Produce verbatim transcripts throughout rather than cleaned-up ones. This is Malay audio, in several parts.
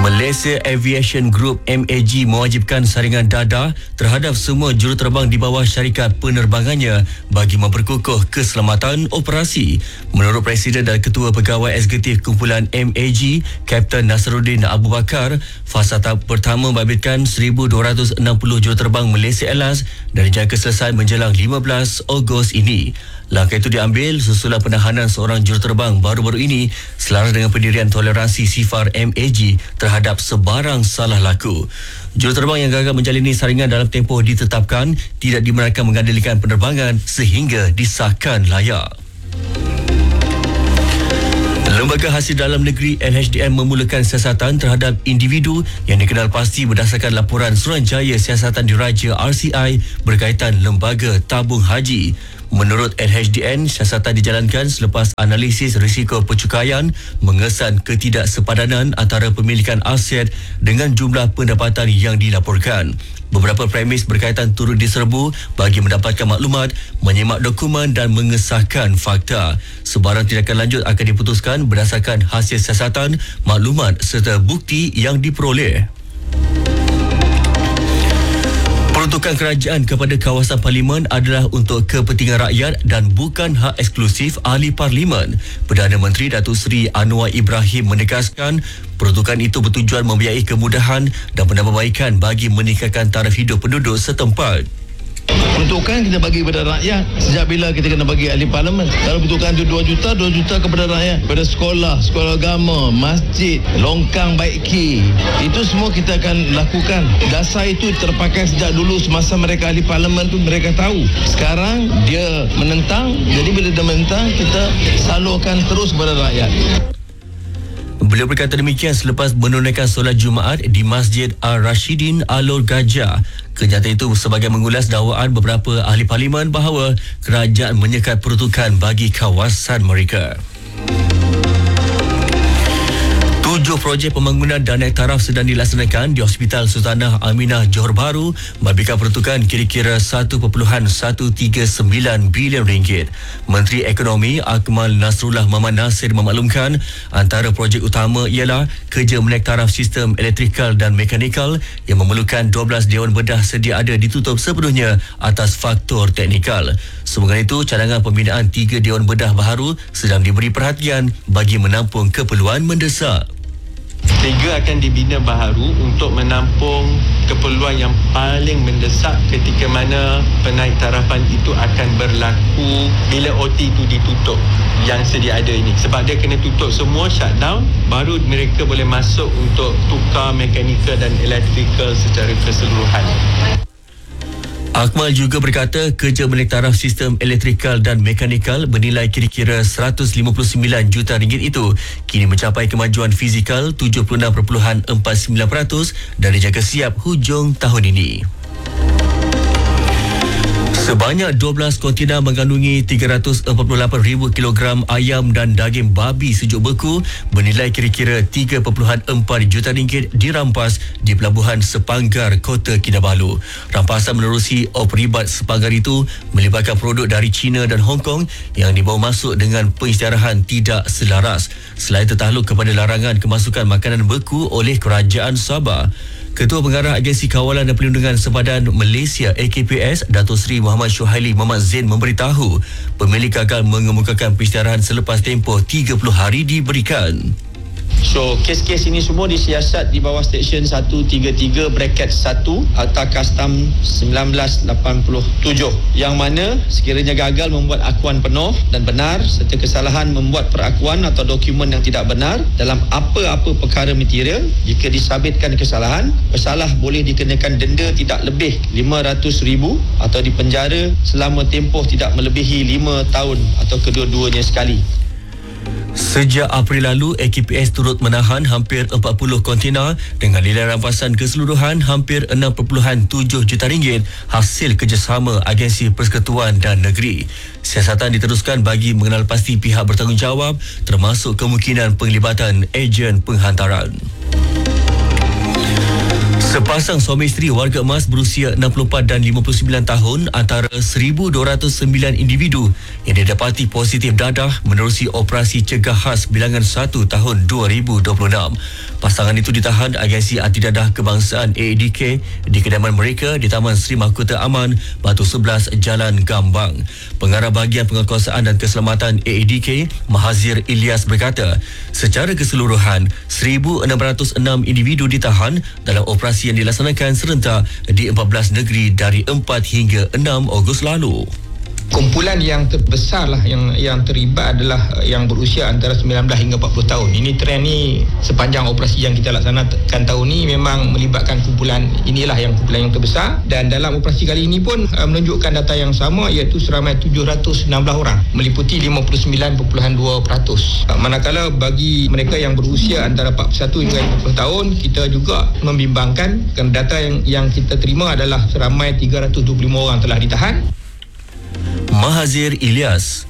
Malaysia Aviation Group M A G mewajibkan saringan dadah terhadap semua juruterbang di bawah syarikat penerbangannya bagi memperkukuh keselamatan operasi. Menurut Presiden dan Ketua Pegawai Eksekutif Kumpulan M A G, Kapten Nasruddin Abu Bakar, fasa tahap pertama membabitkan seribu dua ratus enam puluh juruterbang Malaysia Airlines dan dijangka selesai menjelang lima belas Ogos ini. Langkah itu diambil susulan penahanan seorang juruterbang baru-baru ini selaras dengan pendirian toleransi sifar M A G terhadap sebarang salah laku. Juruterbang yang gagal menjalani saringan dalam tempoh ditetapkan tidak dibenarkan mengendalikan penerbangan sehingga disahkan layak. Lembaga Hasil Dalam Negeri L H D M memulakan siasatan terhadap individu yang dikenal pasti berdasarkan laporan Suruhanjaya Siasatan Diraja R C I berkaitan lembaga tabung haji. Menurut L H D N, siasatan dijalankan selepas analisis risiko percukaian mengesan ketidaksepadanan antara pemilikan aset dengan jumlah pendapatan yang dilaporkan. Beberapa premis berkaitan turut diserbu bagi mendapatkan maklumat, menyemak dokumen dan mengesahkan fakta. Sebarang tindakan lanjut akan diputuskan berdasarkan hasil siasatan, maklumat serta bukti yang diperoleh. Peruntukan kerajaan kepada kawasan parlimen adalah untuk kepentingan rakyat dan bukan hak eksklusif ahli parlimen. Perdana Menteri Datuk Seri Anwar Ibrahim menegaskan peruntukan itu bertujuan membiayai kemudahan dan penambahbaikan bagi meningkatkan taraf hidup penduduk setempat. Peruntukan kita bagi kepada rakyat. Sejak bila kita kena bagi ahli parlimen? Kalau peruntukan itu dua juta, dua juta kepada rakyat. Kepada sekolah, sekolah agama, masjid, longkang baiki. Itu semua kita akan lakukan. Dasar itu terpakai sejak dulu semasa mereka ahli parlimen tu mereka tahu. Sekarang dia menentang. Jadi bila dia menentang, kita salurkan terus kepada rakyat. Beliau berkata demikian selepas menunaikan solat Jumaat di Masjid Al-Rashidin Alor Gajah. Kenyataan itu sebagai mengulas dakwaan beberapa ahli parlimen bahawa kerajaan menyekat peruntukan bagi kawasan mereka. Tujuh projek pembangunan dan naik taraf sedang dilaksanakan di Hospital Sultanah Aminah Johor Bahru memberikan peruntukan kira-kira satu perpuluhan satu tiga sembilan bilion ringgit. Menteri Ekonomi Akmal Nasrullah Muhammad Nasir memaklumkan antara projek utama ialah kerja menaik taraf sistem elektrikal dan mekanikal yang memerlukan dua belas dewan bedah sedia ada ditutup sepenuhnya atas faktor teknikal. Semoga itu, cadangan pembinaan tiga dewan bedah baharu sedang diberi perhatian bagi menampung keperluan mendesak. Tiga akan dibina baharu untuk menampung keperluan yang paling mendesak ketika mana penaik tarafan itu akan berlaku bila O T itu ditutup yang sedia ada ini. Sebab dia kena tutup semua, shutdown, baru mereka boleh masuk untuk tukar mekanikal dan elektrikal secara keseluruhan. Akmal juga berkata kerja menaik taraf sistem elektrikal dan mekanikal bernilai kira-kira seratus lima puluh sembilan juta ringgit itu kini mencapai kemajuan fizikal tujuh puluh enam perpuluhan empat sembilan peratus dan dijangka siap hujung tahun ini. Sebanyak dua belas kontena mengandungi tiga ratus empat puluh lapan ribu kilogram ayam dan daging babi sejuk beku bernilai kira-kira tiga perpuluhan empat juta ringgit dirampas di Pelabuhan Sepanggar, Kota Kinabalu. Rampasan menerusi op ribat Sepanggar itu melibatkan produk dari China dan Hong Kong yang dibawa masuk dengan pengisytiharan tidak selaras. Selain tertakluk kepada larangan kemasukan makanan beku oleh Kerajaan Sabah. Ketua Pengarah Agensi Kawalan dan Perlindungan Sempadan Malaysia A K P S, Datuk Seri Muhammad Syuhaili Muhammad Zain memberitahu pemilik gagal mengemukakan pengisytiharan selepas tempoh tiga puluh hari diberikan. So, kes-kes ini semua disiasat di bawah Seksyen seratus tiga puluh tiga bracket satu Akta Kastam seribu sembilan ratus lapan puluh tujuh yang mana sekiranya gagal membuat akuan penuh dan benar serta kesalahan membuat perakuan atau dokumen yang tidak benar dalam apa-apa perkara material, jika disabitkan kesalahan, pesalah boleh dikenakan denda tidak lebih lima ratus ribu atau dipenjara selama tempoh tidak melebihi lima tahun atau kedua-duanya sekali. Sejak April lalu, A K P S turut menahan hampir empat puluh kontena dengan nilai rampasan keseluruhan hampir enam perpuluhan tujuh juta ringgit hasil kerjasama agensi persekutuan dan negeri. Siasatan diteruskan bagi mengenal pasti pihak bertanggungjawab termasuk kemungkinan penglibatan ejen penghantaran. Sepasang suami isteri warga emas berusia enam puluh empat dan lima puluh sembilan tahun antara seribu dua ratus sembilan individu yang didapati positif dadah menerusi operasi cegah khas bilangan satu tahun dua ribu dua puluh enam. Pasangan itu ditahan agensi antidadah kebangsaan A A D K di kediaman mereka di Taman Sri Mahkota Aman, Batu sebelas, Jalan Gambang. Pengarah Bahagian Penguasaan dan Keselamatan A A D K, Mahazir Ilyas berkata, secara keseluruhan seribu enam ratus enam individu ditahan dalam operasi yang dilaksanakan serentak di empat belas negeri dari empat hingga enam Ogos lalu. Kumpulan yang terbesar lah yang yang terlibat adalah yang berusia antara sembilan belas hingga empat puluh tahun. Ini trend ni sepanjang operasi yang kita laksanakan tahun ni memang melibatkan kumpulan inilah yang kumpulan yang terbesar, dan dalam operasi kali ini pun uh, menunjukkan data yang sama, iaitu seramai tujuh ratus enam belas orang meliputi lima puluh sembilan perpuluhan dua peratus. Uh, manakala bagi mereka yang berusia antara empat puluh satu hingga lima puluh tahun, kita juga membimbangkan kerana data yang yang kita terima adalah seramai tiga ratus dua puluh lima orang telah ditahan. Mahazir Ilyas.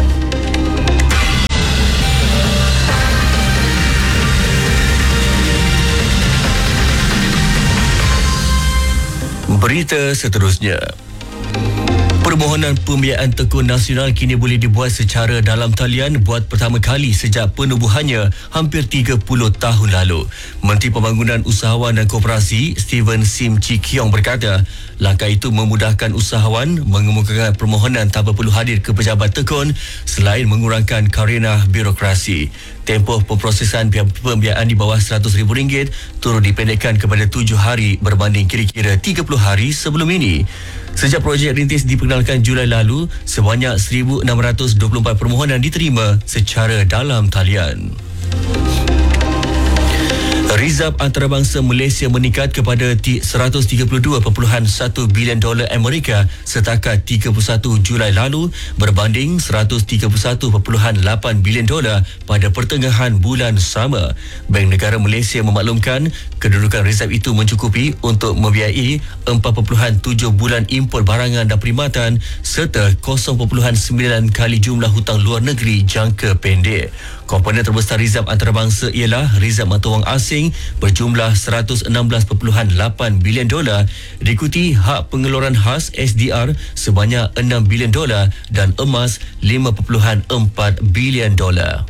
Berita seterusnya. Permohonan pembiayaan tekun nasional kini boleh dibuat secara dalam talian buat pertama kali sejak penubuhannya hampir tiga puluh tahun lalu. Menteri Pembangunan Usahawan dan Koperasi Steven Sim Chee Kiong berkata, langkah itu memudahkan usahawan mengemukakan permohonan tanpa perlu hadir ke pejabat tekun selain mengurangkan karenah birokrasi. Tempoh pemprosesan pembiayaan di bawah seratus ribu ringgit turut dipendekkan kepada tujuh hari berbanding kira-kira tiga puluh hari sebelum ini. Sejak projek rintis diperkenalkan Julai lalu, sebanyak seribu enam ratus dua puluh empat permohonan diterima secara dalam talian. Rizab antarabangsa Malaysia meningkat kepada seratus tiga puluh dua perpuluhan satu bilion dolar Amerika setakat tiga puluh satu Julai lalu berbanding seratus tiga puluh satu perpuluhan lapan bilion dolar pada pertengahan bulan sama. Bank Negara Malaysia memaklumkan kedudukan rizab itu mencukupi untuk membiayai empat perpuluhan tujuh bulan import barangan dan perkhidmatan serta kosong perpuluhan sembilan kali jumlah hutang luar negeri jangka pendek. Komponen terbesar rizab antarabangsa ialah rizab mata wang asing berjumlah seratus enam belas perpuluhan lapan bilion dolar, diikuti hak pengeluaran khas S D R sebanyak enam bilion dolar dan emas lima perpuluhan empat bilion dolar.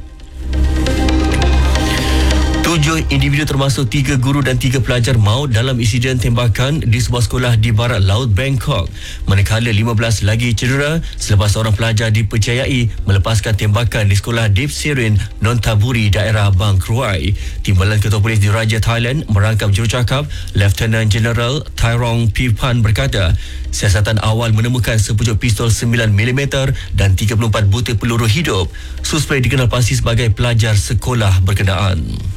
Tujuh individu termasuk tiga guru dan tiga pelajar maut dalam insiden tembakan di sebuah sekolah di barat laut Bangkok. Manakala lima belas lagi cedera selepas seorang pelajar dipercayai melepaskan tembakan di sekolah Deep Sirin, Nontaburi, daerah Bang Kruai. Timbalan Ketua Polis Diraja Thailand merangkap jurucakap Lieutenant General Tyrong Pipan berkata, siasatan awal menemukan sepucuk pistol sembilan milimeter dan tiga puluh empat butir peluru hidup. Suspek dikenal pasti sebagai pelajar sekolah berkenaan.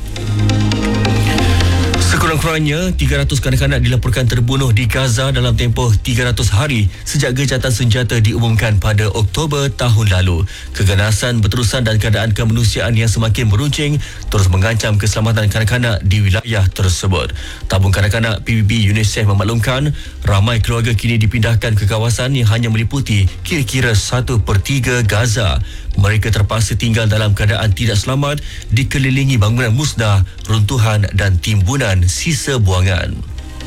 Sekurang-kurangnya tiga ratus kanak-kanak dilaporkan terbunuh di Gaza dalam tempoh tiga ratus hari sejak gencatan senjata diumumkan pada Oktober tahun lalu. Keganasan berterusan dan keadaan kemanusiaan yang semakin meruncing terus mengancam keselamatan kanak-kanak di wilayah tersebut. Tabung kanak-kanak P B B UNICEF memaklumkan ramai keluarga kini dipindahkan ke kawasan yang hanya meliputi kira-kira satu per tiga Gaza. Mereka terpaksa tinggal dalam keadaan tidak selamat dikelilingi bangunan musnah, runtuhan dan timbunan sisa buangan.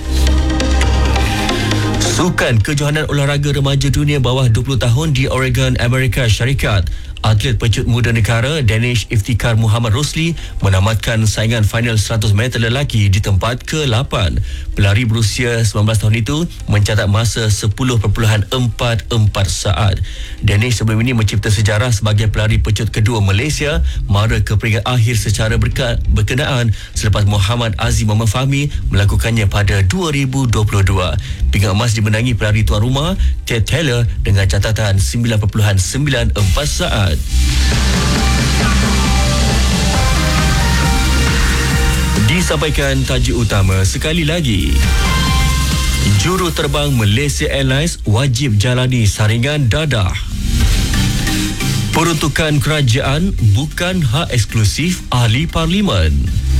Sukan Kejohanan Olahraga Remaja Dunia bawah dua puluh tahun di Oregon, Amerika Syarikat. Atlet pecut muda negara Danish Iftikhar Muhammad Rosli menamatkan saingan final seratus meter lelaki di tempat ke lapan. Pelari berusia sembilan belas tahun itu mencatat masa sepuluh perpuluhan empat empat saat. Danish sebelum ini mencipta sejarah sebagai pelari pecut kedua Malaysia mara ke peringkat akhir secara berka- berkenaan selepas Muhammad Azim Muhammad Fahmi melakukannya pada dua ribu dua puluh dua. Pingat emas dimenangi pelari tuan rumah Ted Taylor dengan catatan sembilan perpuluhan sembilan empat saat. Disampaikan tajuk utama sekali lagi. Juru terbang Malaysia Airlines wajib jalani saringan dadah. Peruntukan kerajaan bukan hak eksklusif ahli parlimen.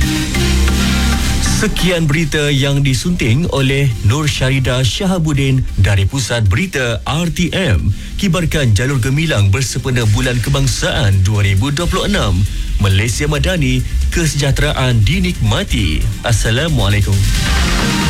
Sekian berita yang disunting oleh Nur Syarida Shahabuddin dari Pusat Berita R T M. Kibarkan jalur gemilang bersempena Bulan Kebangsaan dua ribu dua puluh enam. Malaysia Madani, kesejahteraan dinikmati. Assalamualaikum.